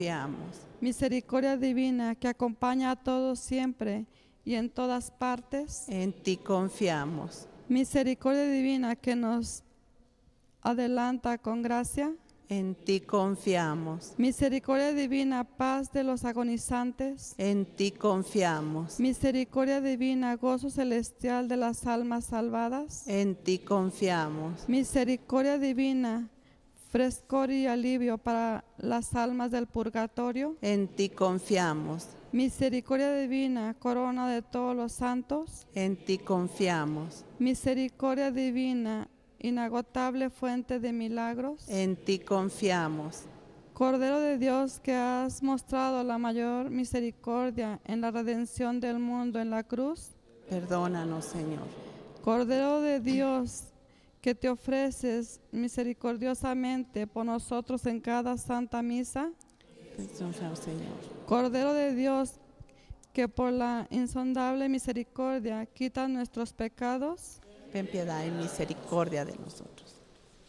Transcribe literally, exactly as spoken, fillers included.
confiamos. Misericordia divina que acompaña a todos siempre y en todas partes. En ti confiamos. Misericordia divina que nos adelanta con gracia. En ti confiamos. Misericordia divina, paz de los agonizantes. En ti confiamos. Misericordia divina, gozo celestial de las almas salvadas. En ti confiamos. Misericordia divina, frescor y alivio para las almas del purgatorio. En ti confiamos. Misericordia divina, corona de todos los santos. En ti confiamos. Misericordia divina, inagotable fuente de milagros. En ti confiamos. Cordero de Dios que has mostrado la mayor misericordia en la redención del mundo en la cruz. Perdónanos, Señor. Cordero de Dios que te ofreces misericordiosamente por nosotros en cada santa misa. Perdónanos, Señor. Cordero de Dios que por la insondable misericordia quitas nuestros pecados. Ten piedad y misericordia de nosotros.